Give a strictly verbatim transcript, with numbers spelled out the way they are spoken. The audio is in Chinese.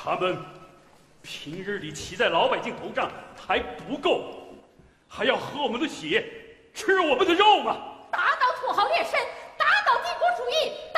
他们平日里骑在老百姓头上还不够，还要喝我们的血，吃我们的肉吗？ 打倒土豪劣绅，打倒帝国主义！